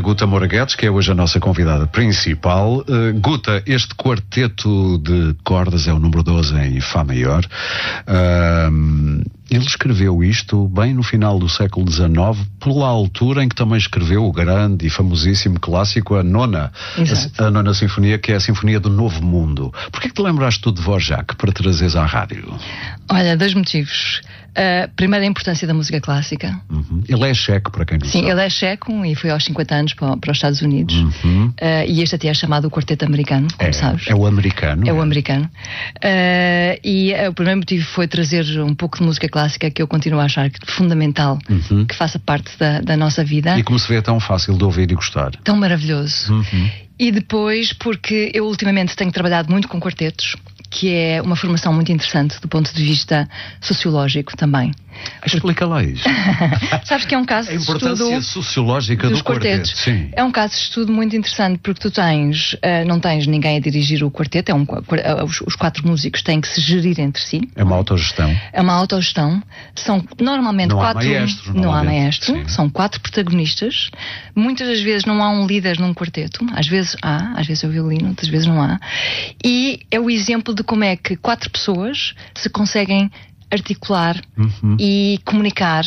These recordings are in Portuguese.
Guta Moura Guedes, que é hoje a nossa convidada principal. Guta, este quarteto de cordas é o número 12 em Fá maior. Ele escreveu isto bem no final do século XIX, pela altura em que também escreveu o grande e famosíssimo clássico, a nona sinfonia, que é a Sinfonia do Novo Mundo. Porquê que te lembraste tu de Dvorak para trazeres à rádio? Olha, 2 motivos. Primeiro, a importância da música clássica. Ele é checo, para quem não sabe. Sim, ele é checo e foi aos 50 anos para os Estados Unidos. E este até é chamado o Quarteto Americano, como sabes. É o americano. É o americano. E o primeiro motivo foi trazer um pouco de música clássica, que eu continuo a achar fundamental, que faça parte da nossa vida. E como se vê, é tão fácil de ouvir e gostar. Tão maravilhoso. E depois, porque eu ultimamente tenho trabalhado muito com quartetos, que é uma formação muito interessante do ponto de vista sociológico também. Explica lá isso. Sabes que é um caso de estudo... A importância sociológica do quarteto. Sim. É um caso de estudo muito interessante, porque tu não tens ninguém a dirigir o quarteto, os 4 músicos têm que se gerir entre si. É uma autogestão. É uma autogestão. São normalmente não 4... Não há maestro. Sim. São 4 protagonistas. Muitas das vezes não há um líder num quarteto. Às vezes há, às vezes é o violino, outras vezes não há. E é o exemplo de como é que 4 pessoas se conseguem articular e comunicar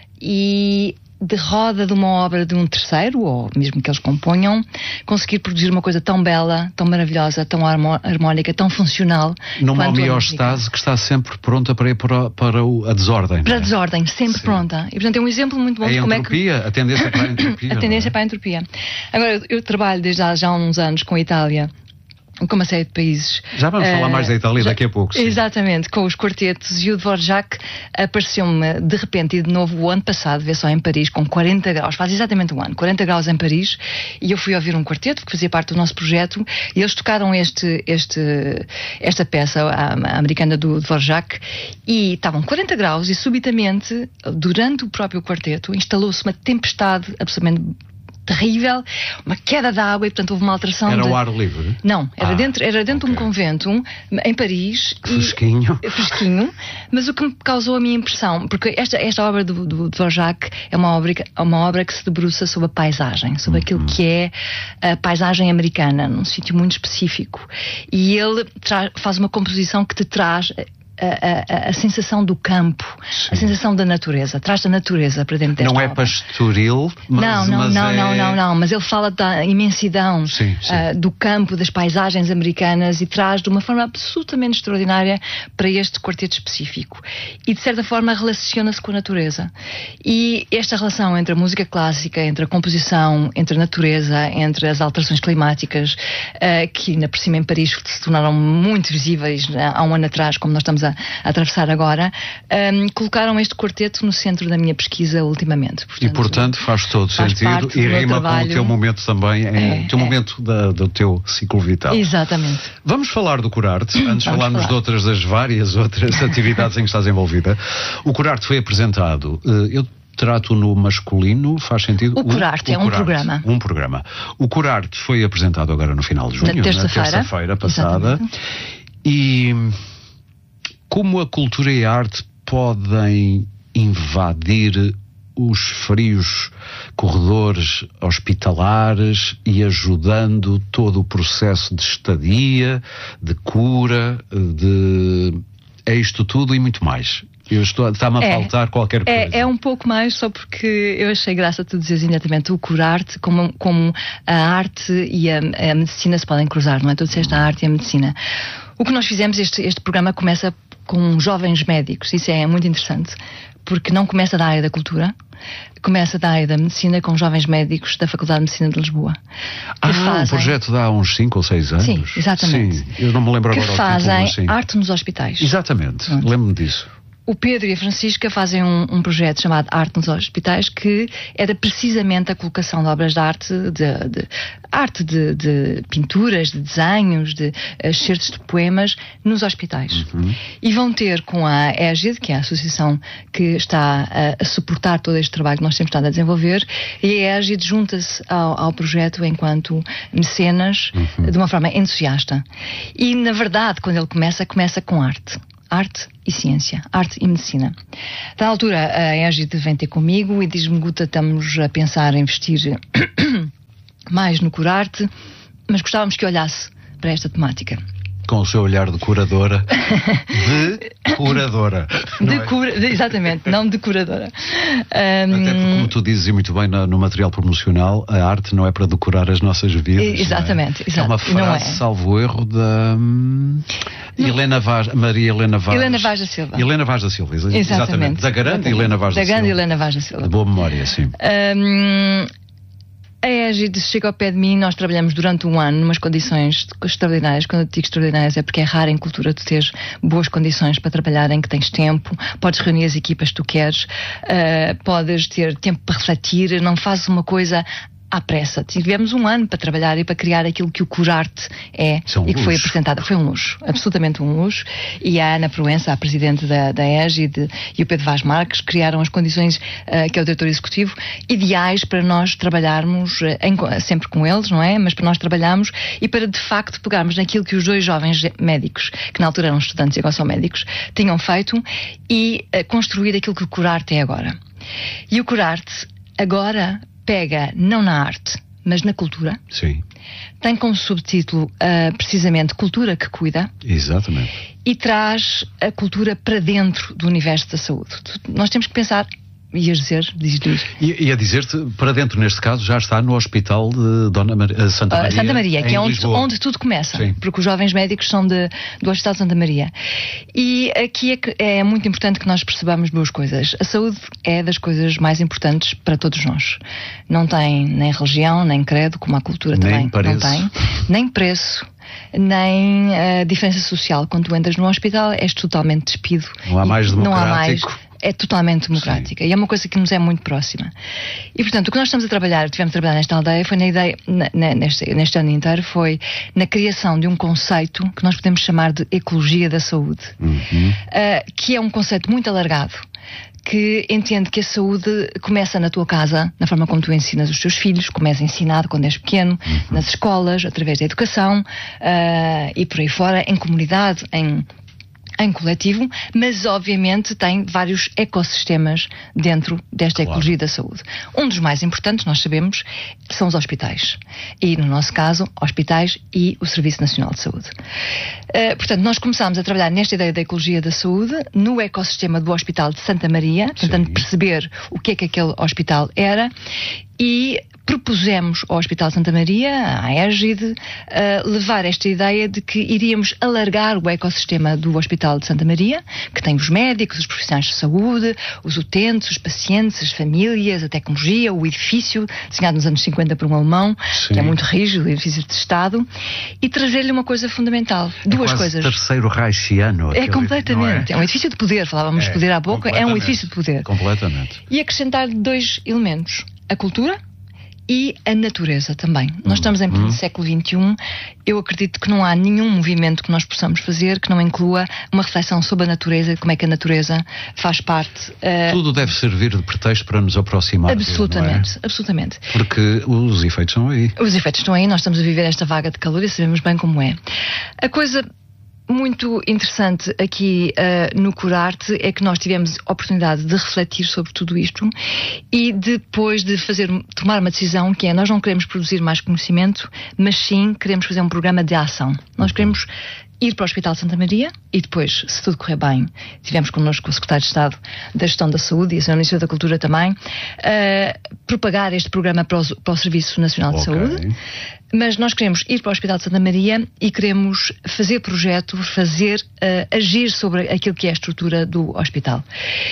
e de roda de uma obra de um terceiro, ou mesmo que eles componham, conseguir produzir uma coisa tão bela, tão maravilhosa, tão harmónica, tão funcional. Numa homeostase que está sempre pronta para ir para a desordem. Para a desordem, sempre pronta. E portanto é um exemplo muito bom de como entropia, a tendência para a entropia. A tendência para a entropia. Agora, eu trabalho desde há já uns anos com a Itália, com uma série de países. Já vamos falar mais da Itália daqui a pouco. Sim. Exatamente, com os quartetos. E o Dvorak apareceu-me de repente e de novo o ano passado, vê só, em Paris, com 40 graus, faz exatamente um ano, 40 graus em Paris, e eu fui ouvir um quarteto que fazia parte do nosso projeto, e eles tocaram esta peça, a americana do Dvorak, e estavam 40 graus e subitamente, durante o próprio quarteto, instalou-se uma tempestade absolutamente terrível, uma queda de água, e portanto houve uma alteração. Era ao ar livre? Não, era dentro de um convento em Paris. Fresquinho. Fresquinho, mas o que me causou a minha impressão, porque esta obra do Dvorak é uma obra que se debruça sobre a paisagem, sobre aquilo que é a paisagem americana, num sítio muito específico, e ele faz uma composição que te traz a sensação do campo, a sensação da natureza, traz a natureza para dentro desta obra. Não é pastoril, mas não, mas ele fala da imensidão do campo, das paisagens americanas, e traz de uma forma absolutamente extraordinária para este quarteto específico. E de certa forma relaciona-se com a natureza. E esta relação entre a música clássica, entre a composição, entre a natureza, entre as alterações climáticas, que ainda por cima em Paris se tornaram muito visíveis há um ano atrás, como nós estamos a atravessar agora, colocaram este quarteto no centro da minha pesquisa ultimamente. Portanto faz todo sentido e rima com o teu momento também, o teu momento do teu ciclo vital. Exatamente. Vamos falar do Curarte, antes de falarmos de outras das várias outras atividades em que estás envolvida. O Curarte foi apresentado, eu trato no masculino, faz sentido? O Curarte é um programa. Um programa. O Curarte foi apresentado agora no final de junho, na terça-feira passada. Exatamente. E como a cultura e a arte podem invadir os frios corredores hospitalares e ajudando todo o processo de estadia, de cura, é isto tudo e muito mais. Está-me a faltar qualquer coisa. É um pouco mais, só porque eu achei graça tu dizeres imediatamente o Curarte, como a arte e a medicina se podem cruzar, não é? Tu disseste a arte e a medicina. O que nós fizemos, este programa começa com jovens médicos, isso é muito interessante, porque não começa da área da cultura, começa da área da medicina, com jovens médicos da Faculdade de Medicina de Lisboa. Um projeto de há uns 5 ou 6 anos? Sim, exatamente. Sim, eu não me lembro agora. Que fazem arte nos hospitais. Exatamente, lembro-me disso. O Pedro e a Francisca fazem um projeto chamado Arte nos Hospitais, que era precisamente a colocação de obras de arte, de pinturas, de desenhos, de excertos de poemas nos hospitais. E vão ter com a Égide, que é a associação que está a suportar todo este trabalho que nós temos estado a desenvolver, e a Égide junta-se ao projeto enquanto mecenas, de uma forma entusiasta. E, na verdade, quando ele começa com arte. Arte e ciência, arte e medicina. Da altura, a Égide vem ter comigo e diz-me: Guta, estamos a pensar em investir mais no Curarte, mas gostávamos que olhasse para esta temática. Com o seu olhar de curadora. De curadora. Exatamente, não de curadora. Até porque, como tu dizes e muito bem no material promocional, a arte não é para decorar as nossas vidas. Exatamente. É uma frase, salvo erro, da Maria Helena Vaz da Silva. Helena Vaz da Silva, exatamente. Da grande Helena Vaz da Silva. Da grande Helena Vaz da Silva. De boa memória, sim. A Égide chega ao pé de mim. Nós trabalhamos durante um ano numas condições extraordinárias. Quando eu digo extraordinárias é porque é raro em cultura tu teres boas condições para trabalhar, em que tens tempo, podes reunir as equipas que tu queres, podes ter tempo para refletir, não fazes uma coisa à pressa. Tivemos um ano para trabalhar e para criar aquilo que o Curarte é e que foi apresentado. Foi um luxo, absolutamente um luxo. E a Ana Proença, a presidente da Égide, e o Pedro Vaz Marques criaram as condições, que é o diretor executivo, ideais para nós trabalharmos sempre com eles, não é? Mas para nós trabalharmos e para de facto pegarmos naquilo que os dois jovens médicos, que na altura eram estudantes e agora são médicos, tinham feito e construir aquilo que o Curarte é agora. E o Curarte agora pega não na arte, mas na cultura. Sim. Tem como subtítulo precisamente Cultura que Cuida. Exatamente. E traz a cultura para dentro do universo da saúde. Nós temos que pensar. Ias dizer? Diz. Ia dizer-te, para dentro, neste caso, já está no Hospital de Santa Maria. Santa Maria, que é onde tudo começa. Sim. Porque os jovens médicos são do Hospital de Santa Maria. E aqui é muito importante que nós percebamos duas coisas. A saúde é das coisas mais importantes para todos nós. Não tem nem religião, nem credo, como a cultura também não tem. Nem preço. Nem diferença social. Quando tu entras no hospital és totalmente despido. Não há mais democrático. É totalmente democrática. Sim. E é uma coisa que nos é muito próxima. E, portanto, o que nós tivemos a trabalhar nesta aldeia foi na ideia, neste ano inteiro, foi na criação de um conceito que nós podemos chamar de ecologia da saúde. Que é um conceito muito alargado, que entende que a saúde começa na tua casa, na forma como tu ensinas os teus filhos, como és ensinado quando és pequeno, nas escolas, através da educação, e por aí fora, em comunidade, em coletivo, mas obviamente tem vários ecossistemas dentro desta ecologia da saúde. Um dos mais importantes, nós sabemos, são os hospitais. E, no nosso caso, hospitais e o Serviço Nacional de Saúde. Portanto, nós começámos a trabalhar nesta ideia da ecologia da saúde, no ecossistema do Hospital de Santa Maria, tentando perceber o que aquele hospital era, e propusemos ao Hospital de Santa Maria, à Égide, levar esta ideia de que iríamos alargar o ecossistema do Hospital de Santa Maria, que tem os médicos, os profissionais de saúde, os utentes, os pacientes, as famílias, a tecnologia, o edifício, desenhado nos anos 50 por um alemão, que é muito rígido, o edifício de Estado, e trazer-lhe uma coisa fundamental. Duas coisas. Terceiro reichiano. É completamente. É um edifício de poder, falávamos de poder há pouco, é um edifício de poder. Completamente. E acrescentar dois elementos. A cultura e a natureza também. Nós estamos em pleno século XXI. Eu acredito que não há nenhum movimento que nós possamos fazer que não inclua uma reflexão sobre a natureza, como é que a natureza faz parte. Tudo deve servir de pretexto para nos aproximar. Absolutamente, absolutamente. Porque os efeitos estão aí. Os efeitos estão aí, nós estamos a viver esta vaga de calor e sabemos bem como é. A coisa muito interessante aqui no Curarte é que nós tivemos a oportunidade de refletir sobre tudo isto e depois de tomar uma decisão que é: nós não queremos produzir mais conhecimento, mas sim queremos fazer um programa de ação. Nós queremos ir para o Hospital de Santa Maria e depois, se tudo correr bem, tivemos connosco o Secretário de Estado da Gestão da Saúde e a Sra. Ministra da Cultura também, propagar este programa para o Serviço Nacional de Saúde. Mas nós queremos ir para o Hospital de Santa Maria e queremos fazer projeto, agir sobre aquilo que é a estrutura do hospital.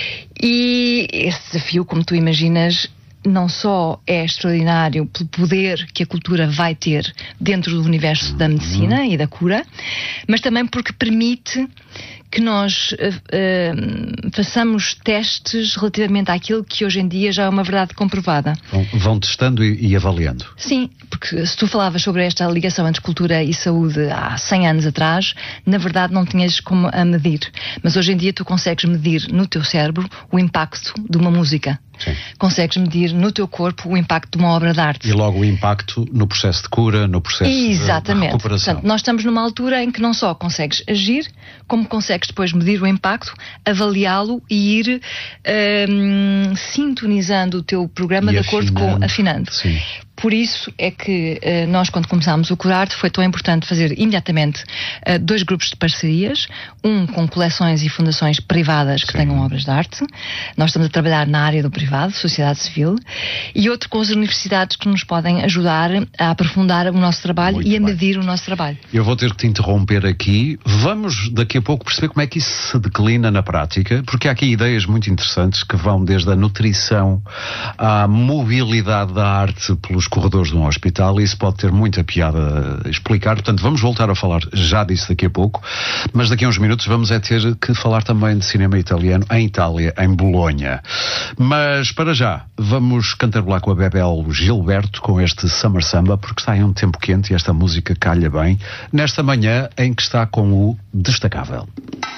E esse desafio, como tu imaginas, não só é extraordinário pelo poder que a cultura vai ter dentro do universo da medicina e da cura, mas também porque permite que nós façamos testes relativamente àquilo que hoje em dia já é uma verdade comprovada. Vão testando e avaliando. Sim, porque se tu falavas sobre esta ligação entre cultura e saúde há 100 anos atrás, na verdade não tinhas como a medir. Mas hoje em dia tu consegues medir no teu cérebro o impacto de uma música. Sim. Consegues medir no teu corpo o impacto de uma obra de arte. E logo o impacto no processo de cura, no processo de recuperação. Portanto, nós estamos numa altura em que não só consegues agir, como consegues depois medir o impacto, avaliá-lo e ir sintonizando o teu programa de acordo com, afinando. Sim. Por isso é que nós, quando começámos o Curarte, foi tão importante fazer imediatamente 2 grupos de parcerias, um com coleções e fundações privadas que tenham obras de arte. Nós estamos a trabalhar na área do privado, sociedade civil, e outro com as universidades que nos podem ajudar a aprofundar o nosso trabalho e a medir o nosso trabalho. Eu vou ter que te interromper aqui. Vamos daqui a pouco perceber como é que isso se declina na prática, porque há aqui ideias muito interessantes que vão desde a nutrição à mobilidade da arte pelos corredores de um hospital, e isso pode ter muita piada a explicar. Portanto, vamos voltar a falar já disso daqui a pouco, mas daqui a uns minutos vamos ter que falar também de cinema italiano em Itália, em Bolonha. Mas para já, vamos cantarolar com a Bebel Gilberto com este Summer Samba, porque está em um tempo quente e esta música calha bem nesta manhã em que está com o Destacável.